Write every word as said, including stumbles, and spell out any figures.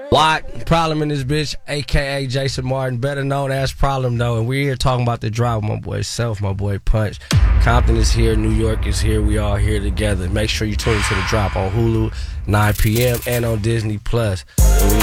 What? Problem in this bitch, a k a. Jason Martin, better known as Problem, though. And we're here talking about the drop with my boy Self, my boy Punch. Compton is here, New York is here, we all here together. Make sure you tune into the drop on Hulu, nine p.m. and on Disney Plus.